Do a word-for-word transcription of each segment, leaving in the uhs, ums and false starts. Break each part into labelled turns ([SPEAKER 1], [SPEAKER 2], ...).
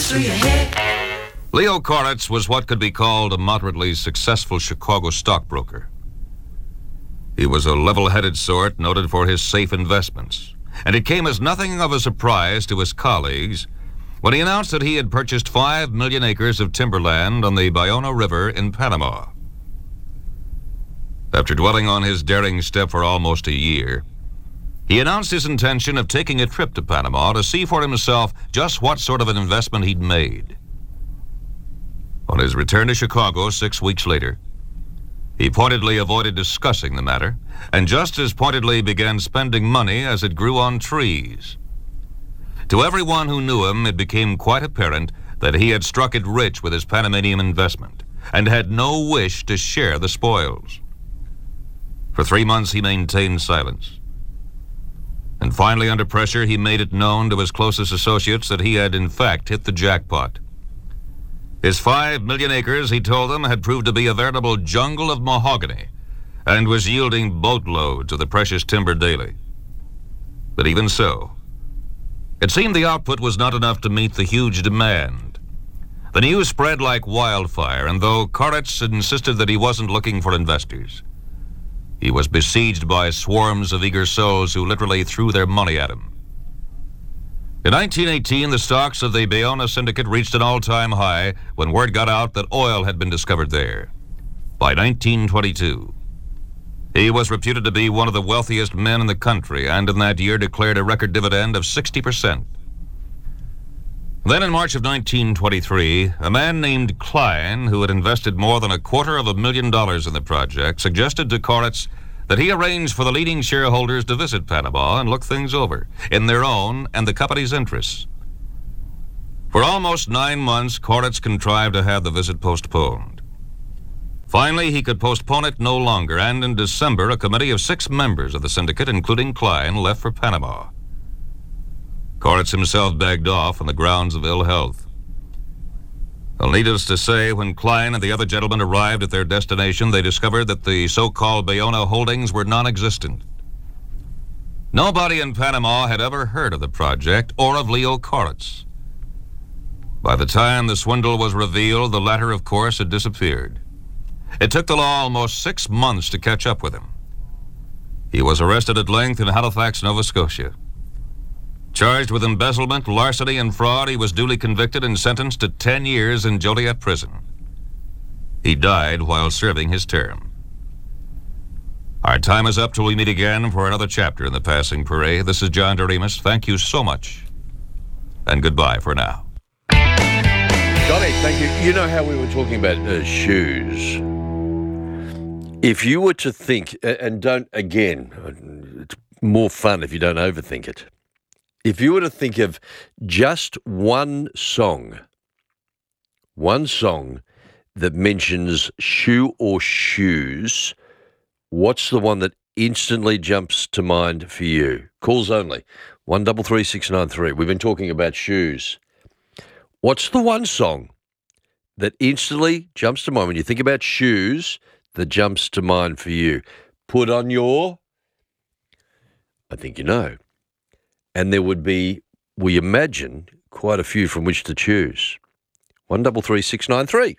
[SPEAKER 1] through your head.
[SPEAKER 2] Leo Koritz was what could be called a moderately successful Chicago stockbroker. He was a level-headed sort noted for his safe investments, and it came as nothing of a surprise to his colleagues when he announced that he had purchased five million acres of timberland on the Bayona River in Panama. After dwelling on his daring step for almost a year, he announced his intention of taking a trip to Panama to see for himself just what sort of an investment he'd made. On his return to Chicago six weeks later, he pointedly avoided discussing the matter and just as pointedly began spending money as it grew on trees. To everyone who knew him, it became quite apparent that he had struck it rich with his Panamanian investment and had no wish to share the spoils. For three months, he maintained silence. And finally, under pressure, he made it known to his closest associates that he had, in fact, hit the jackpot. His five million acres, he told them, had proved to be a veritable jungle of mahogany and was yielding boatloads of the precious timber daily. But even so, it seemed the output was not enough to meet the huge demand. The news spread like wildfire, and though Koritz insisted that he wasn't looking for investors, he was besieged by swarms of eager souls who literally threw their money at him. In nineteen eighteen, the stocks of the Bayona Syndicate reached an all-time high when word got out that oil had been discovered there. By nineteen twenty-two, he was reputed to be one of the wealthiest men in the country and in that year declared a record dividend of sixty percent. Then in March of nineteen twenty-three, a man named Klein, who had invested more than a quarter of a million dollars in the project, suggested to Koritz that he arranged for the leading shareholders to visit Panama and look things over in their own and the company's interests. For almost nine months, Koritz contrived to have the visit postponed. Finally, he could postpone it no longer, and in December, a committee of six members of the syndicate, including Klein, left for Panama. Koritz himself begged off on the grounds of ill health. Well, needless to say, when Klein and the other gentlemen arrived at their destination, they discovered that the so-called Bayona holdings were non-existent. Nobody in Panama had ever heard of the project or of Leo Koritz. By the time the swindle was revealed, the latter, of course, had disappeared. It took the law almost six months to catch up with him. He was arrested at length in Halifax, Nova Scotia. Charged with embezzlement, larceny, and fraud, he was duly convicted and sentenced to ten years in Joliet prison. He died while serving his term. Our time is up till we meet again for another chapter in the Passing Parade. This is John Doremus. Thank you so much, and goodbye for now.
[SPEAKER 3] Johnny, thank you. You know how we were talking about uh, shoes? If you were to think, and don't, again, it's more fun if you don't overthink it. If you were to think of just one song, one song that mentions shoe or shoes, what's the one that instantly jumps to mind for you? Calls only, one double three six nine three. We've been talking about shoes. What's the one song that instantly jumps to mind when you think about shoes that jumps to mind for you? Put on your, I think you know. And there would be, we imagine, quite a few from which to choose. One double three six nine three.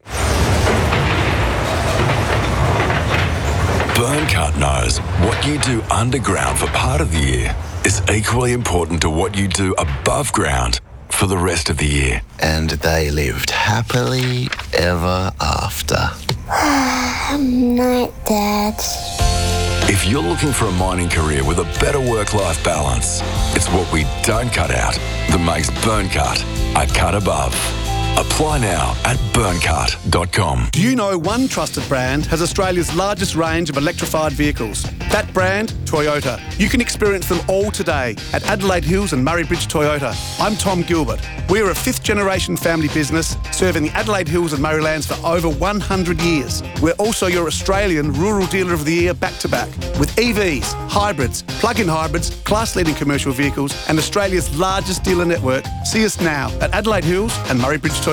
[SPEAKER 4] Burncut knows what you do underground for part of the year is equally important to what you do above ground for the rest of the year.
[SPEAKER 5] And they lived happily ever after.
[SPEAKER 6] Night, Dad.
[SPEAKER 4] If you're looking for a mining career with a better work-life balance, it's what we don't cut out that makes Burncut a cut above. Apply now at burncut dot com.
[SPEAKER 7] Do you know one trusted brand has Australia's largest range of electrified vehicles? That brand, Toyota. You can experience them all today at Adelaide Hills and Murray Bridge Toyota. I'm Tom Gilbert. We are a fifth-generation family business serving the Adelaide Hills and Murraylands for over one hundred years. We're also your Australian Rural Dealer of the Year back-to-back with E Vs, hybrids, plug-in hybrids, class-leading commercial vehicles and Australia's largest dealer network. See us now at Adelaide Hills and Murray Bridge Toyota.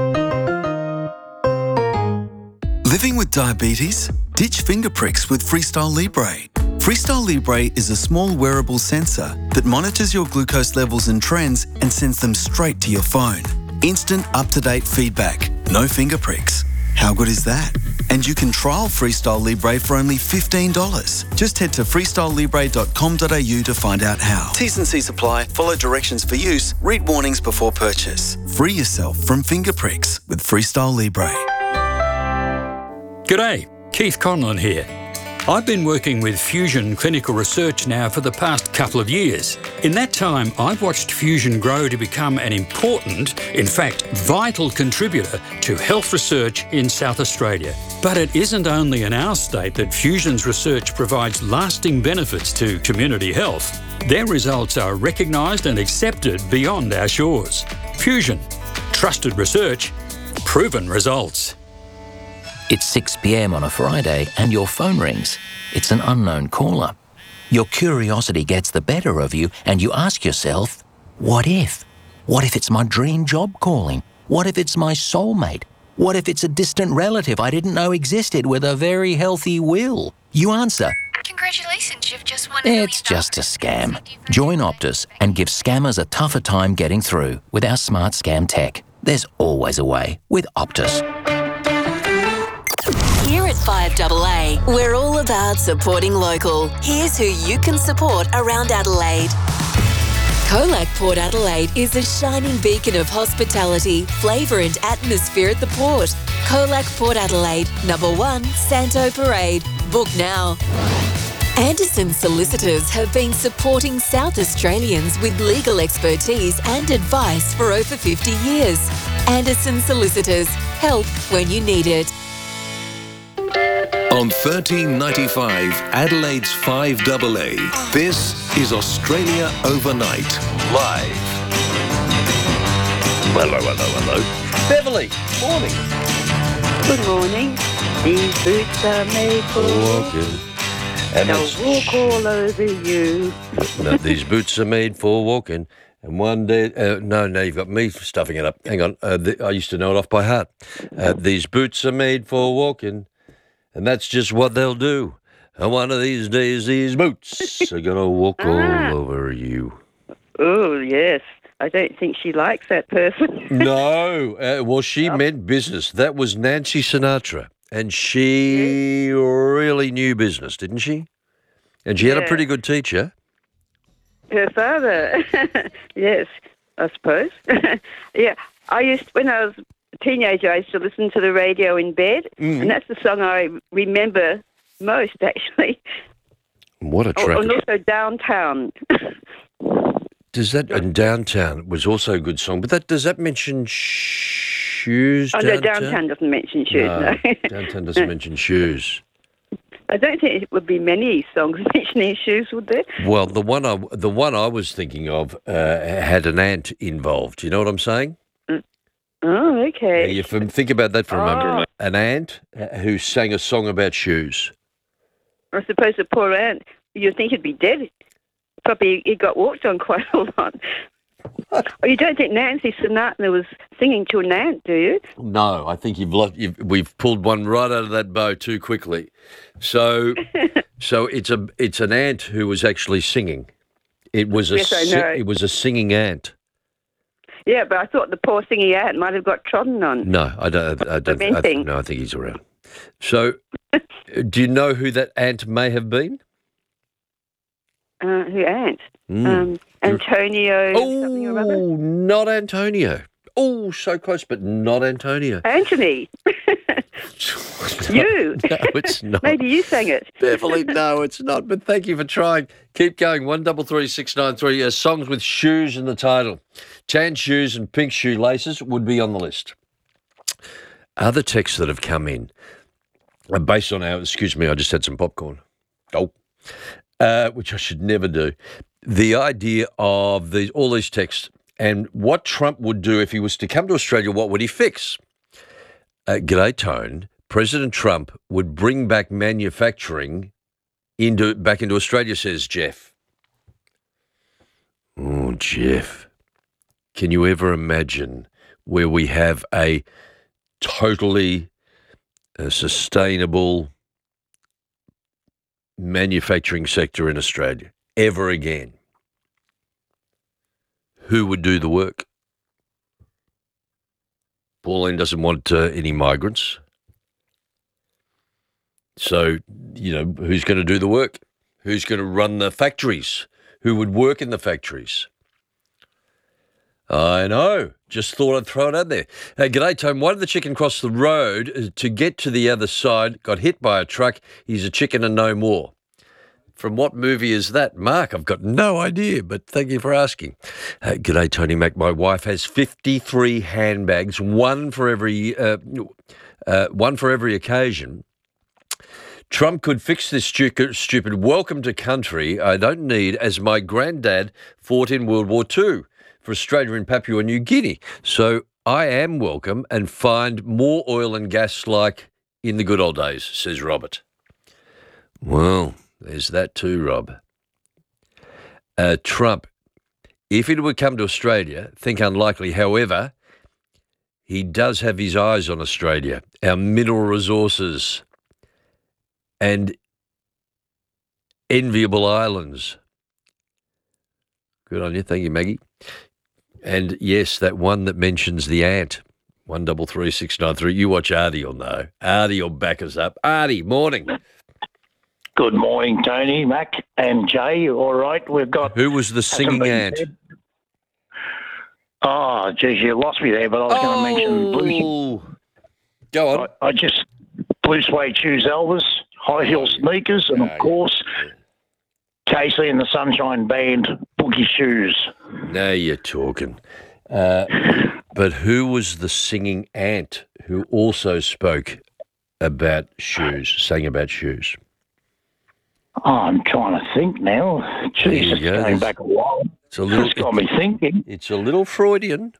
[SPEAKER 8] Living with diabetes? Ditch finger pricks with Freestyle Libre. Freestyle Libre is a small wearable sensor that monitors your glucose levels and trends and sends them straight to your phone. Instant up-to-date feedback. No finger pricks. How good is that? And you can trial Freestyle Libre for only fifteen dollars. Just head to freestyle libre dot com dot a u to find out how. T's and C's apply. Follow directions for use. Read warnings before purchase. Free yourself from finger pricks with Freestyle Libre.
[SPEAKER 1] G'day, Keith Conlon here. I've been working with Fusion Clinical Research now for the past couple of years. In that time, I've watched Fusion grow to become an important, in fact, vital contributor to health research in South Australia. But it isn't only in our state that Fusion's research provides lasting benefits to community health. Their results are recognised and accepted beyond our shores. Fusion. Trusted research. Proven results.
[SPEAKER 6] It's six p m on a Friday and your phone rings. It's an unknown caller. Your curiosity gets the better of you and you ask yourself, what if? What if it's my dream job calling? What if it's my soulmate? What if it's a distant relative I didn't know existed with a very healthy will? You answer,
[SPEAKER 9] congratulations, you've just won a million
[SPEAKER 6] it's just a scam. Join Optus and give scammers a tougher time getting through with our smart scam tech. There's always a way with Optus.
[SPEAKER 9] Here at five A A, we're all about supporting local. Here's who you can support around Adelaide. Colac Port Adelaide is a shining beacon of hospitality, flavour and atmosphere at the port. Colac Port Adelaide, number one, Santo Parade. Book now. Anderson Solicitors have been supporting South Australians with legal expertise and advice for over fifty years. Anderson Solicitors, help when you need it.
[SPEAKER 10] On thirteen ninety-five, Adelaide's five A A, this is Australia Overnight, live.
[SPEAKER 3] Hello, hello, hello. Beverly, morning.
[SPEAKER 11] Good morning. These boots are made for
[SPEAKER 3] walking. And
[SPEAKER 11] they'll
[SPEAKER 3] it's-
[SPEAKER 11] walk all over you.
[SPEAKER 3] No, these boots are made for walking. And one day, uh, no, no, you've got me stuffing it up. Hang on, uh, the, I used to know it off by heart. Uh, these boots are made for walking, and that's just what they'll do. And one of these days, these boots are gonna walk
[SPEAKER 11] Ah.
[SPEAKER 3] all over you.
[SPEAKER 11] Oh, yes. I don't think she likes that person.
[SPEAKER 3] No, uh, well, she meant business. That was Nancy Sinatra, and she really knew business, didn't she? And she had a
[SPEAKER 11] Yeah.
[SPEAKER 3] pretty good teacher.
[SPEAKER 11] Her father. Yes, I suppose. Yeah, I used, when I was a teenager, I used to listen to the radio in bed,
[SPEAKER 3] Mm.
[SPEAKER 11] and that's the song I remember most, actually.
[SPEAKER 3] What a
[SPEAKER 11] Oh,
[SPEAKER 3] track!
[SPEAKER 11] and also Downtown.
[SPEAKER 3] Does that and Downtown was also a good song, but that does that mention shoes?
[SPEAKER 11] Oh, no, Downtown doesn't mention shoes, no.
[SPEAKER 3] Downtown doesn't mention shoes.
[SPEAKER 11] I don't think it would be many songs mentioning shoes, would there?
[SPEAKER 3] Well, the one I the one I was thinking of uh, had an ant involved. You know what I'm saying?
[SPEAKER 11] Oh, okay.
[SPEAKER 3] You f- think about that for a
[SPEAKER 11] Oh.
[SPEAKER 3] moment. An ant uh, who sang a song about shoes.
[SPEAKER 11] I suppose the poor ant, you'd think he'd be dead. Probably he got walked on quite a lot. Oh, you don't think Nancy Sinatra was singing to an ant, do you?
[SPEAKER 3] No, I think you've, lo- you've we've pulled one right out of that bow too quickly. So, so it's a it's an ant who was actually singing. It was a
[SPEAKER 11] Yes, I
[SPEAKER 3] si-
[SPEAKER 11] know.
[SPEAKER 3] it was a singing ant.
[SPEAKER 11] Yeah, but I thought the poor singing ant might have got trodden on.
[SPEAKER 3] No, I don't. I don't.
[SPEAKER 11] main
[SPEAKER 3] I,
[SPEAKER 11] thing.
[SPEAKER 3] no, I think he's around. So, do you know who that ant may have been?
[SPEAKER 11] Uh, who ant?
[SPEAKER 3] Mm.
[SPEAKER 11] Um, Antonio something or other?
[SPEAKER 3] Oh, not Antonio. Oh, so close, but not Antonio.
[SPEAKER 11] Anthony. You.
[SPEAKER 3] No, it's not.
[SPEAKER 11] Maybe you sang it.
[SPEAKER 3] Beverly, no, it's not. But thank you for trying. Keep going. One double three six nine three. Uh, songs with shoes in the title. Tan shoes and pink shoelaces would be on the list. Other texts that have come in are based on our. Excuse me, I just had some popcorn. Oh, uh, which I should never do. The idea of these all these texts and what Trump would do if he was to come to Australia. What would he fix? Uh, G'day, Tone. President Trump would bring back manufacturing into back into Australia, says Jeff. Oh, Jeff. Can you ever imagine where we have a totally uh, sustainable manufacturing sector in Australia ever again? Who would do the work? Pauline doesn't want uh, any migrants. So, you know, who's going to do the work? Who's going to run the factories? Who would work in the factories? I know. Just thought I'd throw it out there. Hey, g'day, Tom. Why did the chicken cross the road to get to the other side? Got hit by a truck. He's a chicken and no more. From what movie is that? Mark, I've got no idea, but thank you for asking. Uh, g'day, Tony Mac. My wife has fifty-three handbags, one for every uh, uh, one for every occasion. Trump could fix this stupid, stupid welcome to country I don't need, as my granddad fought in World War Two for Australia and Papua New Guinea. So I am welcome and find more oil and gas like in the good old days, says Robert. Well, there's that too, Rob. Uh, Trump, if he would come to Australia, think unlikely. However, he does have his eyes on Australia, our mineral resources and enviable islands. Good on you. Thank you, Maggie. And yes, that one that mentions the ant, one double three six nine three. You watch Artie, you'll know. Artie will back us up. Artie, morning.
[SPEAKER 12] Good morning, Tony, Mac, and Jay. All right, we've got.
[SPEAKER 3] Who was the singing ant?
[SPEAKER 12] Said. Oh, geez, you lost me there, but I was
[SPEAKER 3] oh,
[SPEAKER 12] going to mention Blue.
[SPEAKER 3] Go on.
[SPEAKER 12] I, I just Blue Suede Shoes Elvis, High Heel Sneakers, and of course, Casey and the Sunshine Band, Boogie Shoes.
[SPEAKER 3] Now you're talking. Uh, but who was the singing ant who also spoke about shoes, sang about shoes?
[SPEAKER 12] Oh, I'm trying to think now. Jesus, it's going back a while.
[SPEAKER 3] It's a little.
[SPEAKER 12] It's got me thinking.
[SPEAKER 3] It's a little Freudian.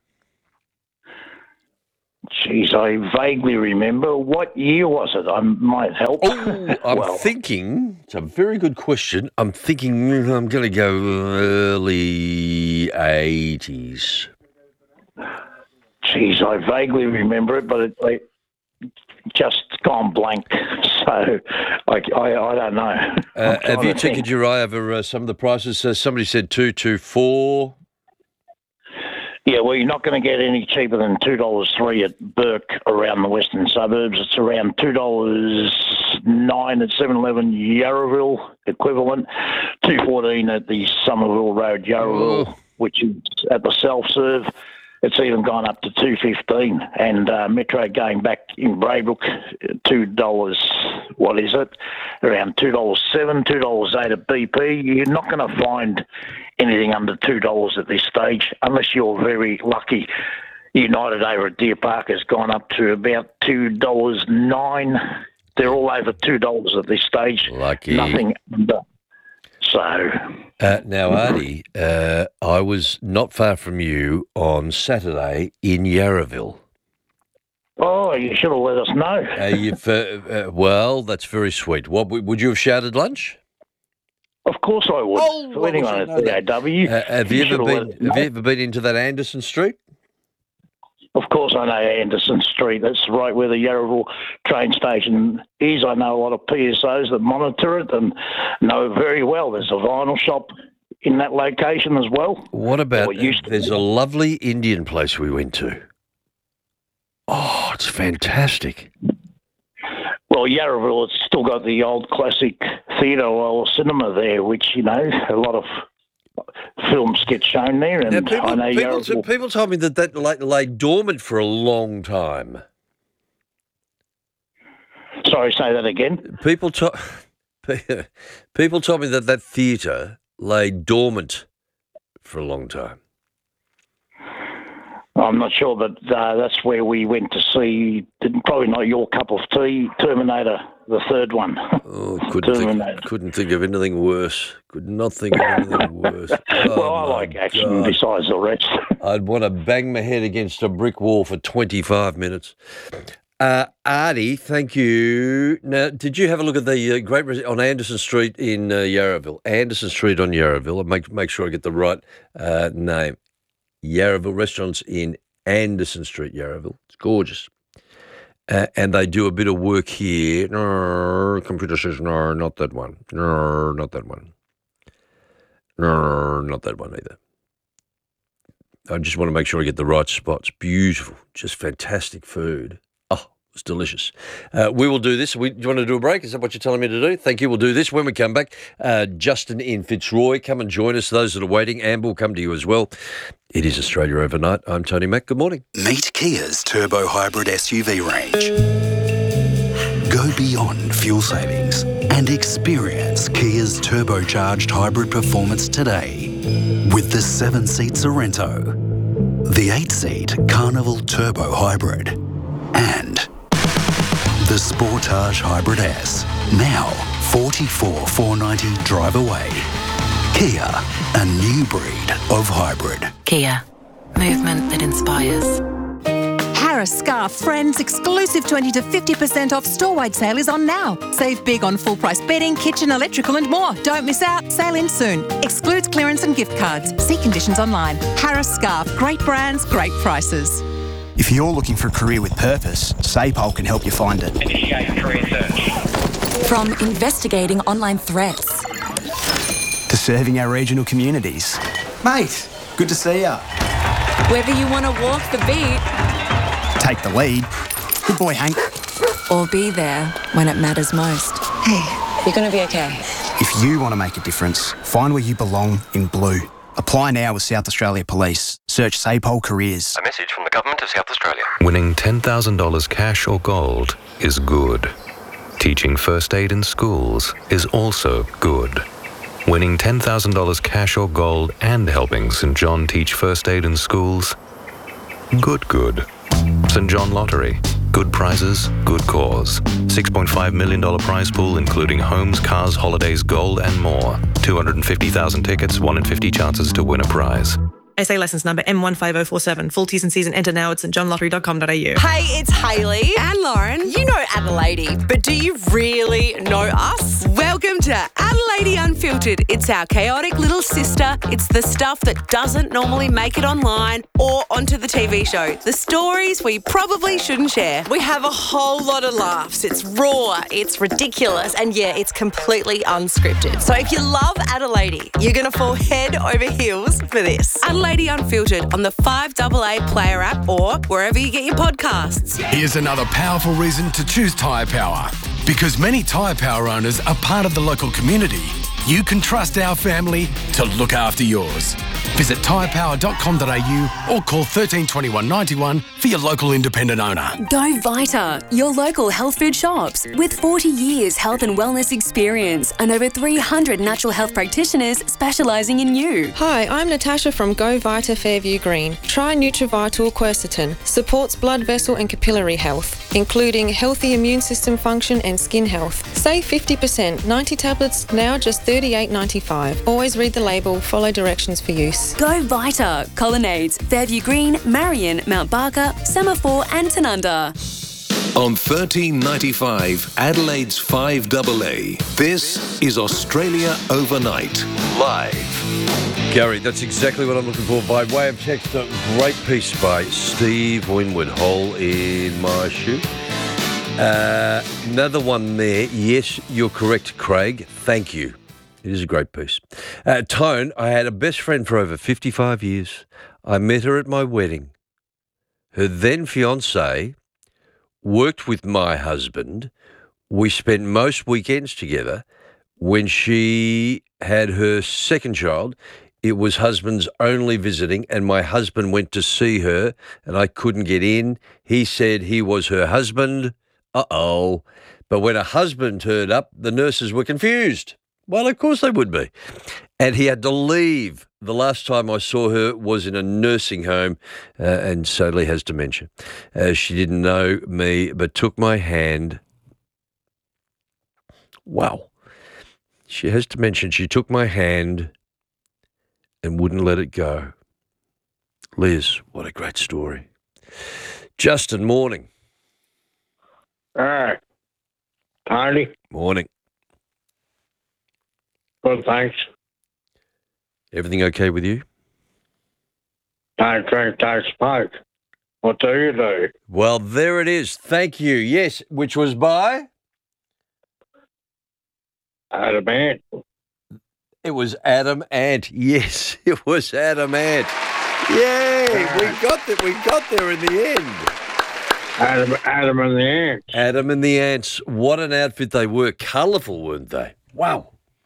[SPEAKER 12] Jeez, I vaguely remember. What year was it? I might help.
[SPEAKER 3] Oh, I'm
[SPEAKER 12] well,
[SPEAKER 3] thinking. It's a very good question. I'm thinking. I'm going to go early eighties.
[SPEAKER 12] Jeez, I vaguely remember it, but it, it just gone blank. So I, I, I don't know.
[SPEAKER 3] Uh, have you taken your eye over uh, some of the prices? Uh, somebody said two two four.
[SPEAKER 12] Yeah, well, you're not going to get any cheaper than two dollars three at Burke around the western suburbs. It's around two dollars nine at seven eleven Yarraville equivalent, two fourteen at the Somerville Road Yarraville, oh. which is at the self-serve. It's even gone up to two fifteen, and uh, Metro going back in Braybrook, two dollars. What is it? Around two dollars seven, two dollars eight at B P. You're not going to find anything under two dollars at this stage, unless you're very lucky. United over at Deer Park has gone up to about two dollars nine. They're all over two dollars at this stage.
[SPEAKER 3] Lucky.
[SPEAKER 12] Nothing under. So
[SPEAKER 3] uh, now, Artie, uh, I was not far from you on Saturday in Yarraville.
[SPEAKER 12] Oh, you should have let us know.
[SPEAKER 3] uh, you've, uh, uh, well, that's very sweet. What would you have shouted lunch?
[SPEAKER 12] Of course I would.
[SPEAKER 3] Oh,
[SPEAKER 12] For anyone at D A W.
[SPEAKER 3] Uh, have you,
[SPEAKER 12] you
[SPEAKER 3] ever been? Have you ever been into that Anderson Street?
[SPEAKER 12] Of course I know Anderson Street. That's right where the Yarraville train station is. I know a lot of P S Os that monitor it and know very well. There's a vinyl shop in that location as well.
[SPEAKER 3] What about,
[SPEAKER 12] Or used to
[SPEAKER 3] there's
[SPEAKER 12] be.
[SPEAKER 3] a lovely Indian place we went to. Oh, it's fantastic.
[SPEAKER 12] Well, Yarraville, it's still got the old classic theatre or cinema there, which, you know, a lot of films get shown there. And
[SPEAKER 3] Now, people,
[SPEAKER 12] I know
[SPEAKER 3] people,
[SPEAKER 12] Yarraville...
[SPEAKER 3] people told me that that lay, lay dormant for a long time.
[SPEAKER 12] Sorry, say that again.
[SPEAKER 3] People, to- people told me that that theatre lay dormant for a long time.
[SPEAKER 12] I'm not sure, but uh, that's where we went to see, probably not your cup of tea, Terminator, the third one.
[SPEAKER 3] Oh, couldn't think, couldn't think of anything worse. Could not think of anything worse. Oh,
[SPEAKER 12] well, I like action God. Besides the rest.
[SPEAKER 3] I'd want to bang my head against a brick wall for twenty-five minutes. Uh, Artie, thank you. Now, did you have a look at the uh, great res- on Anderson Street in uh, Yarraville? Anderson Street on Yarraville. I'll make make sure I get the right uh, name. Yarraville Restaurants in Anderson Street, Yarraville. It's gorgeous. Uh, and they do a bit of work here. No, computer says, no, not that one. No, not that one. No, not that one either. I just want to make sure I get the right spots. Beautiful, just fantastic food. Oh, it's delicious. Uh, we will do this. We, do you want to do a break? Is that what you're telling me to do? Thank you. We'll do this when we come back. Uh, Justin in Fitzroy, come and join us. Those that are waiting, Amber will come to you as well. It is Australia Overnight. I'm Tony Mack. Good morning.
[SPEAKER 13] Meet Kia's turbo hybrid S U V range. Go beyond fuel savings and experience Kia's turbocharged hybrid performance today with the seven-seat Sorrento, the eight-seat Carnival Turbo Hybrid, and the Sportage Hybrid S. Now forty-four thousand four hundred ninety drive away. Kia, a new breed of hybrid.
[SPEAKER 14] Kia, movement that inspires.
[SPEAKER 15] Harris Scarf Friends exclusive twenty to fifty percent off store-wide sale is on now. Save big on full-price bedding, kitchen, electrical and more. Don't miss out. Sale ends soon. Excludes clearance and gift cards. See conditions online. Harris Scarf. Great brands, great prices.
[SPEAKER 16] If you're looking for a career with purpose, SAPOL can help you find it.
[SPEAKER 17] Initiate career search.
[SPEAKER 14] From investigating online threats
[SPEAKER 16] to serving our regional communities. Mate, good to see ya.
[SPEAKER 14] Whether you want to walk the beat,
[SPEAKER 16] take the lead. Good boy, Hank.
[SPEAKER 14] Or be there when it matters most. Hey, you're going to be okay.
[SPEAKER 16] If you want to make a difference, find where you belong in blue. Apply now with South Australia Police. Search SAPOL Careers.
[SPEAKER 18] A message from the Government of South Australia.
[SPEAKER 19] Winning ten thousand dollars cash or gold is good. Teaching first aid in schools is also good. Winning ten thousand dollars cash or gold and helping St John teach first aid in schools? Good, good. St John Lottery. Good prizes, good cause. six point five million dollars prize pool including homes, cars, holidays, gold and more. two hundred fifty thousand tickets, one in fifty chances to win a prize.
[SPEAKER 20] S A licence number M one five oh four seven. Full T's and C's and enter now at st john lottery dot com dot a u.
[SPEAKER 21] Hey, it's Hayley and Lauren. You know Adelaide, but do you really know us? Welcome to Adelaide Unfiltered. It's our chaotic little sister. It's the stuff that doesn't normally make it online or onto the T V show. The stories we probably shouldn't share. We have a whole lot of laughs. It's raw, it's ridiculous, and yeah, it's completely unscripted. So if you love Adelaide, you're going to fall head over heels for this. Adelaide Unfiltered on the five A A Player app or wherever you get your podcasts.
[SPEAKER 22] Here's another powerful reason to choose Tyre Power. Because many Tyre Power owners are part of the local community, you can trust our family to look after yours. Visit tyre power dot com dot a u or call thirteen twenty-one ninety-one for your local independent owner.
[SPEAKER 23] Go Vita, your local health food shops. With forty years health and wellness experience and over three hundred natural health practitioners specialising in you.
[SPEAKER 24] Hi, I'm Natasha from Go Vita Fairview Green. Try Nutrivital Quercetin. Supports blood vessel and capillary health, including healthy immune system function and skin health. Save fifty percent. ninety tablets, now just thirty-eight ninety-five. Always read the label, follow directions for use.
[SPEAKER 23] Go Vita, Colonnades, Fairview Green, Marion, Mount Barker, Semaphore and Tanunda.
[SPEAKER 10] On thirteen ninety-five, Adelaide's five A A, this is Australia Overnight, live.
[SPEAKER 3] Gary, that's exactly what I'm looking for. By way of text, a great piece by Steve Winwood, Hole in My Shoe. Uh, another one there. Yes, you're correct, Craig. Thank you. It is a great piece. Uh, Tone, I had a best friend for over fifty-five years. I met her at my wedding. Her then fiancé worked with my husband. We spent most weekends together. When she had her second child, it was husband's only visiting, and my husband went to see her, and I couldn't get in. He said he was her husband. Uh-oh. But when her husband turned up, the nurses were confused. Well, of course they would be. And he had to leave. The last time I saw her was in a nursing home, uh, and sadly has dementia. Uh, she didn't know me, but took my hand. Wow. She has dementia. She took my hand and wouldn't let it go. Liz, what a great story. Justin, morning.
[SPEAKER 25] All right. Tony.
[SPEAKER 3] Morning.
[SPEAKER 25] Good, thanks.
[SPEAKER 3] Everything okay with you?
[SPEAKER 25] Don't drink, don't smoke. What do you do?
[SPEAKER 3] Well, there it is. Thank you. Yes, which was by?
[SPEAKER 25] Adam Ant.
[SPEAKER 3] It was Adam Ant. Yes, it was Adam Ant. Yeah, we got that. We got there in the end.
[SPEAKER 25] Adam, Adam and the Ants.
[SPEAKER 3] Adam and the Ants. What an outfit they were. Colourful, weren't they? Wow.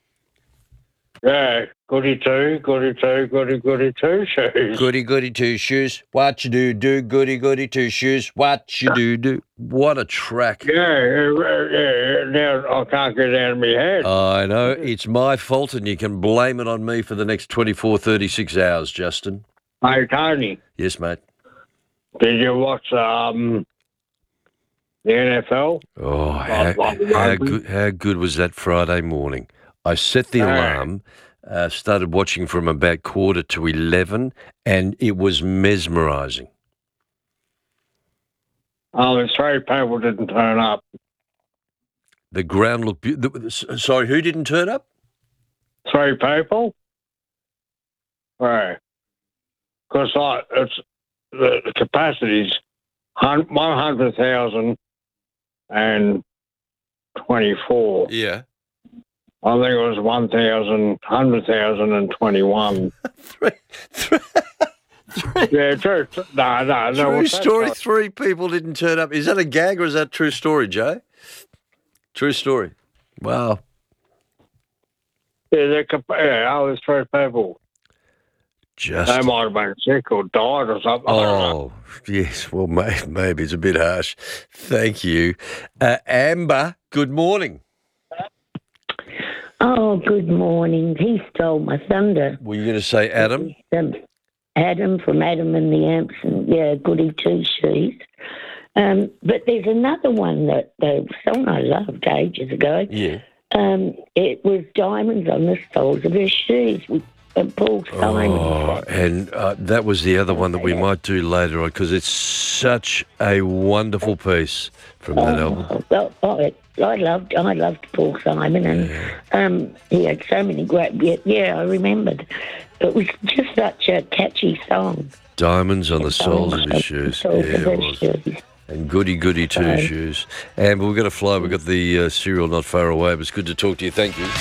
[SPEAKER 25] Yeah, goody two, goody two, goody goody two shoes.
[SPEAKER 3] Goody goody two shoes. What you do do? Goody goody two shoes. What you do do? What a track.
[SPEAKER 25] Yeah, yeah, yeah. Now I can't get it out of my head.
[SPEAKER 3] I know. It's my fault, and you can blame it on me for the next twenty-four, thirty-six hours, Justin.
[SPEAKER 25] Hey, Tony.
[SPEAKER 3] Yes, mate.
[SPEAKER 25] Did you watch um the N F L?
[SPEAKER 3] Oh, how, how good! How good was that Friday morning? I set the alarm, uh, started watching from about quarter to eleven, and it was mesmerising.
[SPEAKER 25] Oh, the three people didn't turn up.
[SPEAKER 3] The ground looked beautiful. Sorry, who didn't turn up?
[SPEAKER 25] Three people. Right. Because like, it's the, the capacity's one hundred thousand and twenty-four.
[SPEAKER 3] Yeah.
[SPEAKER 25] I think it was one thousand, one hundred thousand and twenty-one.
[SPEAKER 3] three, three, three.
[SPEAKER 25] Yeah, true. No, no, no.
[SPEAKER 3] True story. Not... Three people didn't turn up. Is that a gag or is that true story, Jay? True story. Wow.
[SPEAKER 25] Yeah, they're, yeah, I was three people.
[SPEAKER 3] Just...
[SPEAKER 25] They might have been sick or died or something.
[SPEAKER 3] Oh, yes. Well, maybe, maybe it's a bit harsh. Thank you. Uh, Amber, good morning.
[SPEAKER 2] Oh, good morning. He stole my thunder.
[SPEAKER 3] Were you going to say Adam?
[SPEAKER 2] Um, Adam from Adam and the Amps, and yeah, goody two shoes. Um, but there's another one that the song I loved ages ago.
[SPEAKER 3] Yeah.
[SPEAKER 2] Um, it was Diamonds on the Soles of Her Shoes with uh, Paul Simon.
[SPEAKER 3] Oh, and uh, that was the other one that we might do later on because it's such a wonderful piece from that
[SPEAKER 2] oh,
[SPEAKER 3] album.
[SPEAKER 2] Oh, oh, I loved, I loved Paul Simon, and
[SPEAKER 3] yeah.
[SPEAKER 2] um, he had so many great. Yeah, yeah, I remembered. It was just such a catchy song.
[SPEAKER 3] Diamonds on the soles of his shoes. Yeah, it was.
[SPEAKER 2] Shoes.
[SPEAKER 3] And goody goody two um, shoes. And we're going to fly. We've got the uh, cereal not far away, but it's good to talk to you. Thank you.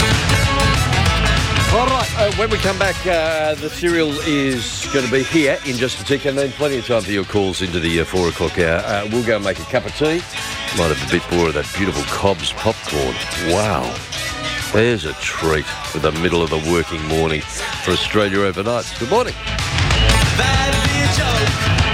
[SPEAKER 3] All right, uh, when we come back, uh, the cereal is going to be here in just a tick, and then plenty of time for your calls into the uh, four o'clock hour. Uh, we'll go and make a cup of tea. Might have a bit more of that beautiful Cobb's popcorn. Wow. There's a treat for the middle of the working morning for Australia overnight. Good morning.
[SPEAKER 4] That'd be a joke.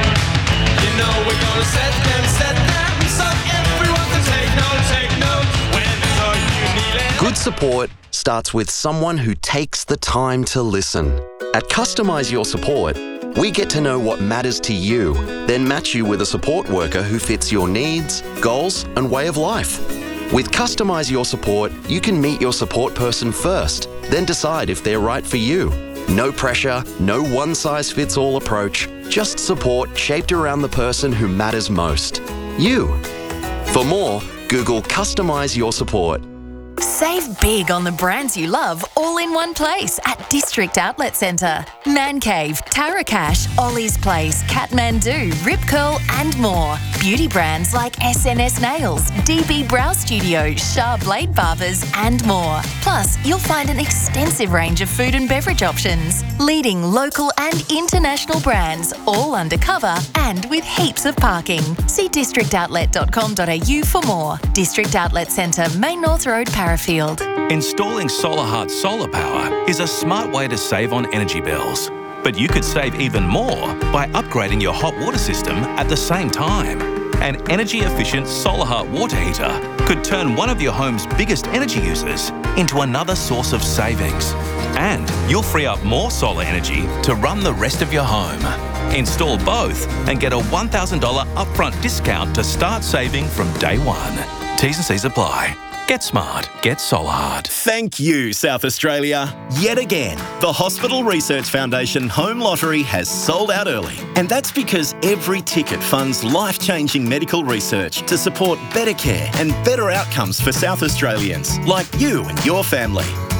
[SPEAKER 4] You know we're gonna set them, set them, so everyone can take note, take note. Whenever you need it.
[SPEAKER 5] Good support starts with someone who takes the time to listen. At Customise Your Support, we get to know what matters to you, then match you with a support worker who fits your needs, goals, and way of life. With Customise Your Support, you can meet your support person first, then decide if they're right for you. No pressure, no one-size-fits-all approach, just support shaped around the person who matters most. You. For more, Google Customise Your Support.
[SPEAKER 7] Save big on the brands you love all in one place at District Outlet Centre. Man Cave, Tarakash, Ollie's Place, Kathmandu, Rip Curl and more. Beauty brands like S N S Nails, D B Brow Studio, Shah Blade Barbers and more. Plus, you'll find an extensive range of food and beverage options. Leading local and international brands, all undercover and with heaps of parking. See district outlet dot com dot a u for more. District Outlet Centre, Main North Road, Parafield.
[SPEAKER 17] Installing SolarHeart solar power is a smart way to save on energy bills. But you could save even more by upgrading your hot water system at the same time. An energy-efficient SolarHeart water heater could turn one of your home's biggest energy users into another source of savings. And you'll free up more solar energy to run the rest of your home. Install both and get a one thousand dollars upfront discount to start saving from day one. T's and C's apply. Get smart. Get SolarHeart.
[SPEAKER 26] Thank you, South Australia. Yet again, the Hospital Research Foundation Home Lottery has sold out early. And that's because every ticket funds life-changing medical research to support better care and better outcomes for South Australians, like you and your family.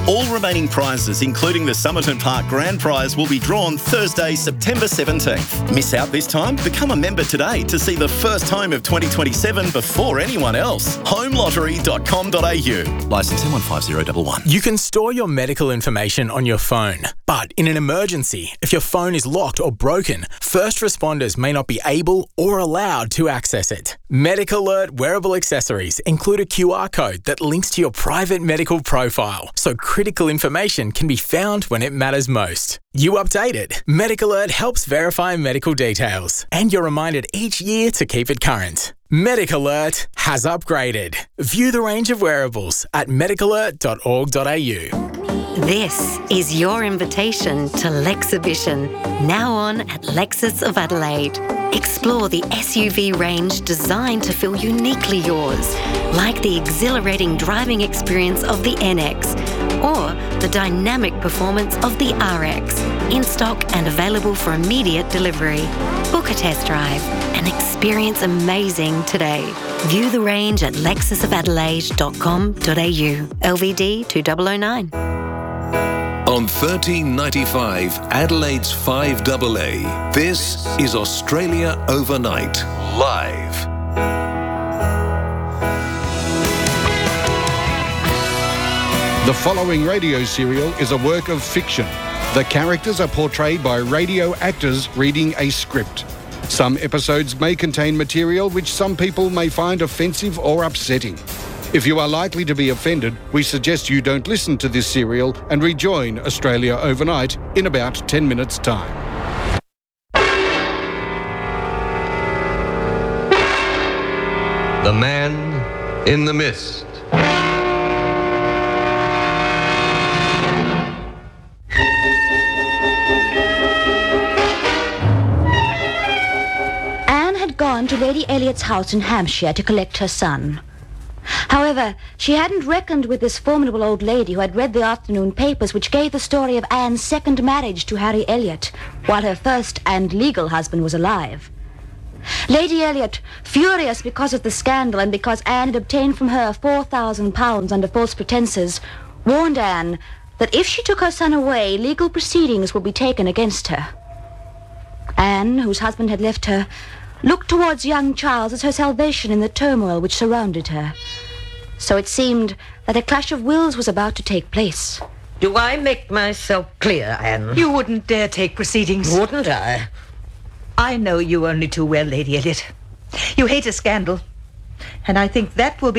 [SPEAKER 26] All remaining prizes, including the Somerton Park Grand Prize, will be drawn Thursday, September seventeenth. Miss out this time? Become a member today to see the first home of twenty twenty-seven before anyone else. home lottery dot com dot a u. Licence M one five zero one one.
[SPEAKER 1] You can store your medical information on your phone, but in an emergency, if your phone is locked or broken, first responders may not be able or allowed to access it. Medic Alert wearable accessories include a Q R code that links to your private medical profile, so critical information can be found when it matters most. You update it. Medic Alert helps verify medical details, and you're reminded each year to keep it current. Medic Alert has upgraded. View the range of wearables at medic alert dot org dot a u.
[SPEAKER 6] This is your invitation to Lexhibition, now on at Lexus of Adelaide. Explore the S U V range designed to feel uniquely yours, like the exhilarating driving experience of the N X or the dynamic performance of the R X, in stock and available for immediate delivery. Book a test drive and experience amazing today. View the range at lexus of adelaide dot com dot a u. L V D two thousand nine.
[SPEAKER 10] On thirteen ninety-five, Adelaide's five A A, this is Australia Overnight, live.
[SPEAKER 8] The following radio serial is a work of fiction. The characters are portrayed by radio actors reading a script. Some episodes may contain material which some people may find offensive or upsetting. If you are likely to be offended, we suggest you don't listen to this serial and rejoin Australia Overnight in about ten minutes' time.
[SPEAKER 9] The Man in the Mist.
[SPEAKER 11] Anne had gone to Lady Elliot's house in Hampshire to collect her son. However, she hadn't reckoned with this formidable old lady who had read the afternoon papers which gave the story of Anne's second marriage to Harry Elliot, while her first and legal husband was alive. Lady Elliot, furious because of the scandal and because Anne had obtained from her four thousand pounds under false pretenses, warned Anne that if she took her son away, legal proceedings would be taken against her. Anne, whose husband had left her, looked towards young Charles as her salvation in the turmoil which surrounded her. So it seemed that a clash of wills was about to take place.
[SPEAKER 12] Do I make myself clear, Anne?
[SPEAKER 27] You wouldn't dare take proceedings.
[SPEAKER 12] Wouldn't I?
[SPEAKER 27] I know you only too well, Lady Elliot. You hate a scandal, and I think that will be